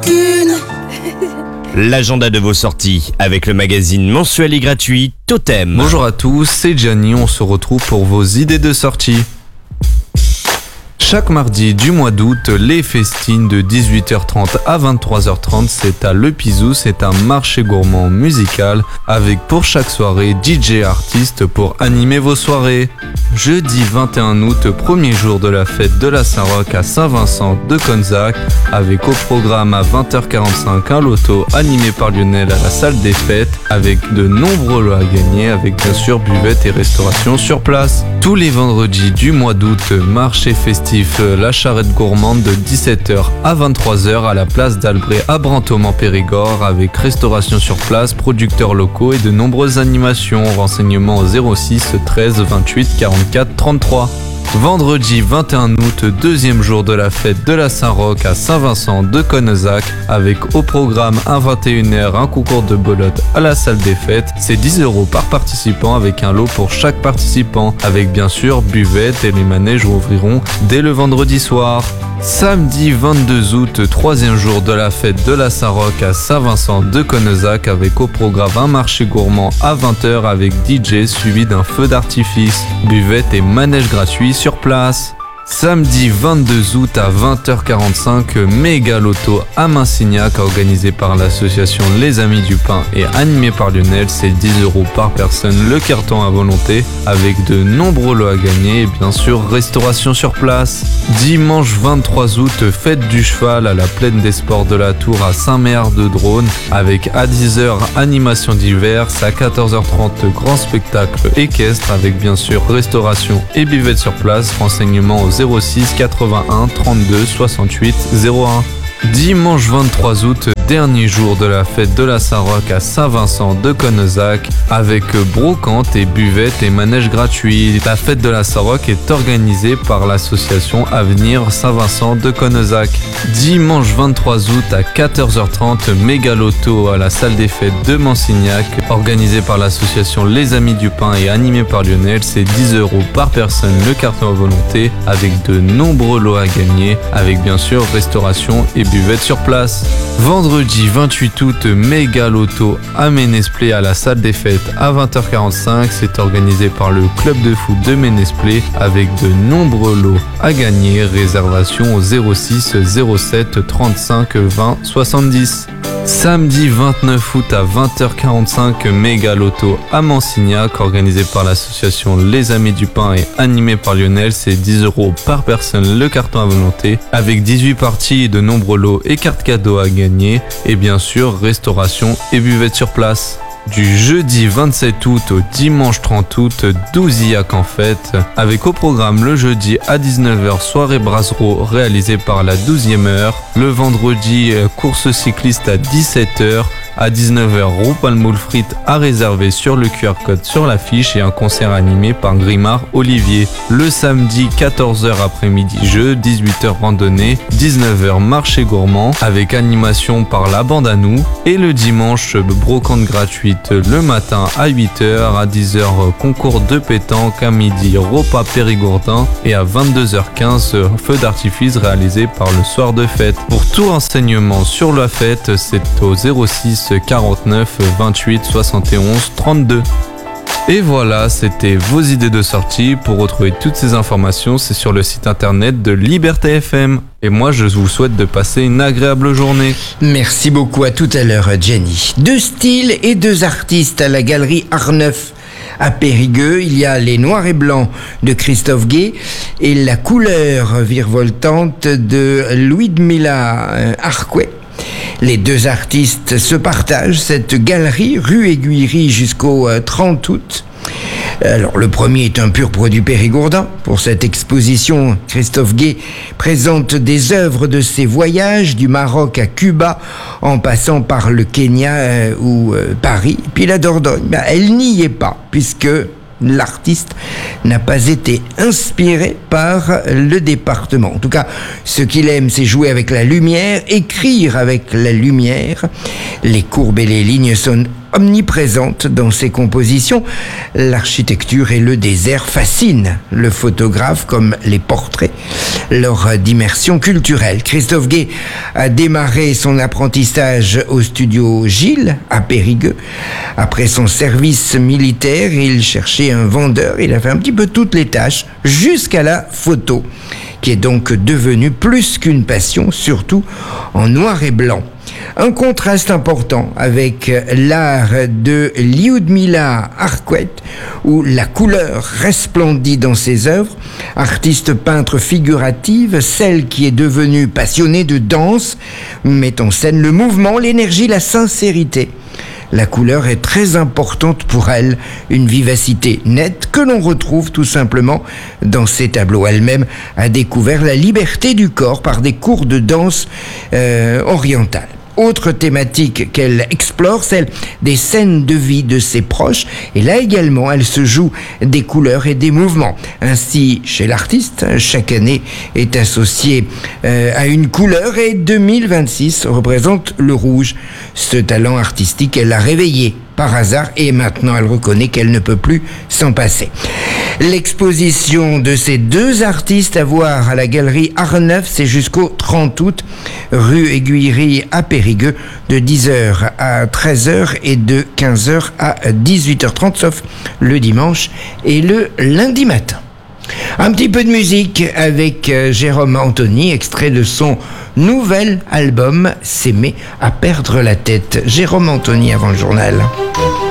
L'agenda de vos sorties avec le magazine mensuel et gratuit Totem. Bonjour à tous, c'est Gianni, on se retrouve pour vos idées de sortie. Chaque mardi du mois d'août, les festines de 18h30 à 23h30, c'est à Le Pizou, c'est un marché gourmand musical avec pour chaque soirée DJ artistes pour animer vos soirées. Jeudi 21 août, premier jour de la fête de la Saint-Roch à Saint-Vincent de Conzac, avec au programme à 20h45 un loto animé par Lionel à la salle des fêtes, avec de nombreux lots à gagner, avec bien sûr buvette et restauration sur place. Tous les vendredis du mois d'août, marché festif La Charrette Gourmande de 17h à 23h à la place d'Albret à Brantôme-en-Périgord, avec restauration sur place, producteurs locaux et de nombreuses animations. Renseignements au 06 13 28 44 33. Vendredi 21 août, deuxième jour de la fête de la Saint-Roch à Saint-Vincent de Connezac, avec au programme à 21h un concours de belote à la salle des fêtes. C'est 10 € par participant avec un lot pour chaque participant, avec bien sûr buvette, et les manèges ouvriront dès le vendredi soir. Samedi 22 août, troisième jour de la fête de la Saint-Roch à Saint-Vincent de Connezac, avec au programme un marché gourmand à 20h avec DJ suivi d'un feu d'artifice, buvette et manège gratuit sur place. Samedi 22 août à 20h45, méga loto à Massignac organisé par l'association Les Amis du Pain et animé par Lionel. C'est 10 € par personne, le carton à volonté avec de nombreux lots à gagner et bien sûr restauration sur place. Dimanche 23 août, fête du cheval à la plaine des sports de la Tour à Saint-Méard-de-Drône avec à 10h animation diverses, à 14h30 grand spectacle équestre avec bien sûr restauration et buvette sur place. Renseignements au 06 81 32 68 01. Dimanche 23 août, dernier jour de la fête de la Saint-Roch à Saint-Vincent de Connezac, avec brocante et buvette et manège gratuit. La fête de la Saint-Roch est organisée par l'association Avenir Saint-Vincent de Connezac. Dimanche 23 août à 14h30, méga loto à la salle des fêtes de Massignac, organisé par l'association Les Amis du Pain et animé par Lionel. C'est 10 € par personne, le carton à volonté, avec de nombreux lots à gagner, avec bien sûr restauration et buvette sur place. Vendredi 28 août, méga loto à Ménesplé à la salle des fêtes à 20h45. C'est organisé par le club de foot de Ménesplé avec de nombreux lots à gagner. Réservation au 06 07 35 20 70. Samedi 29 août à 20h45, méga loto à Massignac organisé par l'association Les Amis du Pain et animé par Lionel. C'est 10 € par personne, le carton à volonté, avec 18 parties et de nombreux lots et cartes cadeaux à gagner, et bien sûr restauration et buvette sur place. Du jeudi 27 août au dimanche 30 août, 12 IAC en fête, avec au programme le jeudi à 19h soirée Brassereau réalisée par la 12e heure, le vendredi course cycliste à 17h, à 19h, roue palmoule frites à réserver sur le QR code sur l'affiche et un concert animé par Grimard Olivier. Le samedi 14h après-midi jeu, 18h randonnée, 19h marché gourmand avec animation par la bande à nous, et le dimanche brocante gratuite le matin à 8h, à 10h concours de pétanque, à midi repas périgourdin et à 22h15 feu d'artifice réalisé par le soir de fête. Pour tout renseignement sur la fête, c'est au 06 49 28 71 32. Et voilà, c'était vos idées de sortie. Pour retrouver toutes ces informations, c'est sur le site internet de Liberté FM. Et moi, je vous souhaite de passer une agréable journée. Merci beaucoup, à tout à l'heure, Jenny. 2 styles et 2 artistes à la galerie Art Neuf. À Périgueux, il y a les Noirs et Blancs de Christophe Gay et la couleur virevoltante de Louis-de-Mila Arquet. Les 2 artistes se partagent cette galerie rue Aiguillerie jusqu'au 30 août. Alors, le premier est un pur produit périgourdin. Pour cette exposition, Christophe Gay présente des œuvres de ses voyages du Maroc à Cuba, en passant par le Kenya ou Paris, puis la Dordogne. Elle n'y est pas, puisque l'artiste n'a pas été inspiré par le département. En tout cas, ce qu'il aime, c'est jouer avec la lumière, écrire avec la lumière. Les courbes et les lignes sont omniprésente dans ses compositions. L'architecture et le désert fascinent le photographe comme les portraits lors d'immersion culturelle. Christophe Gay a démarré son apprentissage au studio Gilles à Périgueux. Après son service militaire, il cherchait un vendeur. Il a fait un petit peu toutes les tâches jusqu'à la photo, qui est donc devenue plus qu'une passion, surtout en noir et blanc. Un contraste important avec l'art de Lyudmila Arquette, où la couleur resplendit dans ses œuvres. Artiste peintre figurative, celle qui est devenue passionnée de danse, met en scène le mouvement, l'énergie, la sincérité. La couleur est très importante pour elle, une vivacité nette que l'on retrouve tout simplement dans ses tableaux. Elle-même a découvert la liberté du corps par des cours de danse orientale. Autre thématique qu'elle explore, celle des scènes de vie de ses proches. Et là également, elle se joue des couleurs et des mouvements. Ainsi, chez l'artiste, chaque année est associée à une couleur et 2026 représente le rouge. Ce talent artistique, elle l'a réveillé par hasard et maintenant elle reconnaît qu'elle ne peut plus s'en passer. L'exposition de ces deux artistes à voir à la galerie Arneuf, c'est jusqu'au 30 août, rue Aiguillerie à Périgueux, de 10h à 13h et de 15h à 18h30, sauf le dimanche et le lundi matin. Un petit peu de musique avec Jérôme Anthony, extrait de son nouvel album « S'aimer à perdre la tête ». Jérôme Anthony avant le journal.